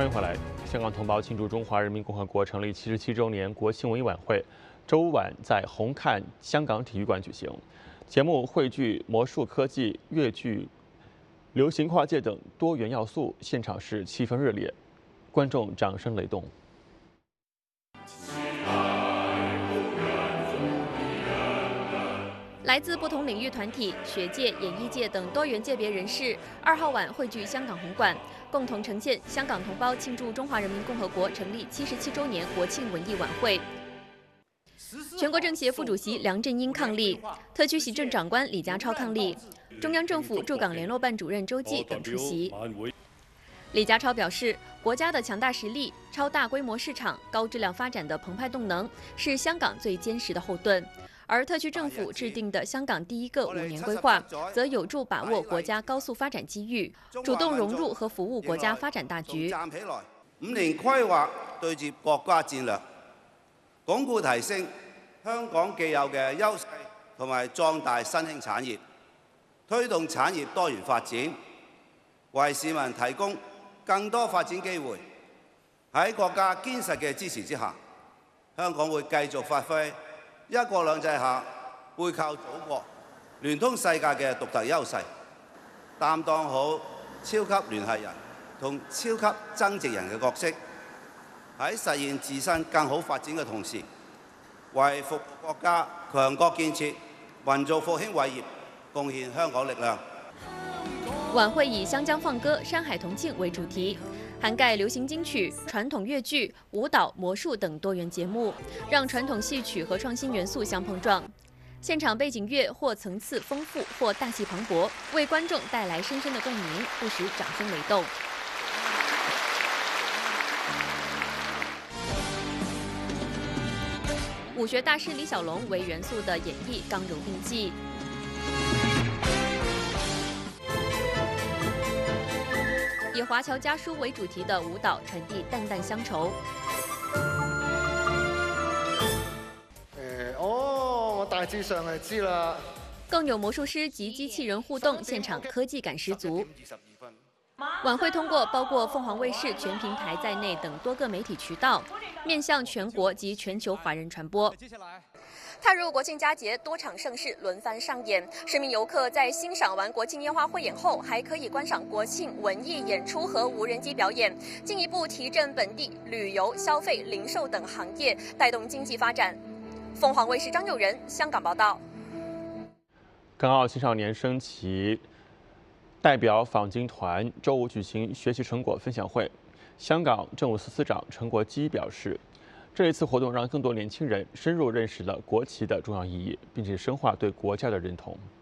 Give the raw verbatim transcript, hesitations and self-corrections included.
欢迎回来。香港同胞庆祝中华人民共和国成立七十七周年国庆文艺晚会，周五晚在红磡香港体育馆举行。节目汇聚魔术、科技、粤剧、流行跨界等多元要素，现场是气氛热烈，观众掌声雷动。 来自不同领域团体、学界、演艺界等多元界别人士，二号晚汇聚香港红馆，共同呈现香港同胞庆祝中华人民共和国成立七十七周年国庆文艺晚会。全国政协副主席梁振英伉俪，特区行政长官李家超伉俪，中央政府驻港联络办主任周济等出席。李家超表示，国家的强大实力、超大规模市场、高质量发展的澎湃动能，是香港最坚实的后盾。 而特区政府制定的香港第一个五年规划，则有助把握國家高速發展機遇，主動融入和服務國家發展大局。 站起來，五年規劃對接國家戰略，鞏固提升香港既有嘅優勢，同埋壯大新興產業，推動產業多元發展，為市民提供更多發展機會。喺國家堅實嘅支持之下，香港會繼續發揮 一國兩制下，背靠祖國、聯通世界嘅獨特優勢，擔當好超級聯繫人同超級增值人嘅角色，喺實現自身更好發展嘅同時，為服務國家強國建設、民族復興偉業貢獻香港力量。 晚會以湘江放歌、山海同慶為主題。 涵蓋流行金曲、傳統粵劇、舞蹈、魔術等多元節目，讓傳統戲曲和創新元素相碰撞。現場背景樂或層次豐富，或大氣磅礴，為觀眾帶來深深的共鳴，不時掌聲雷動。武學大師李小龍為元素的演繹剛柔並濟。 以華僑家書為主題的舞蹈傳遞淡淡鄉愁。 誒，哦，我大致上係知啦。 更有魔術師及機器人互動，現場科技感十足。晚會通過包括鳳凰衛視全平台在內等多個媒體渠道，面向全國及全球華人傳播。 踏入國慶佳節，多場盛事輪番上演。市民遊客在欣賞完國慶煙花匯演後，還可以觀賞國慶文藝演出和無人機表演，進一步提振本地旅遊、消費、零售等行業，帶動經濟發展。鳳凰衛視張佑仁香港報道。 港澳青少年升旗代表訪京團周五舉行學習成果分享會，香港政務司司長陳國基表示。 这一次活动让更多年轻人深入认识了国旗的重要意义，并且深化对国家的认同。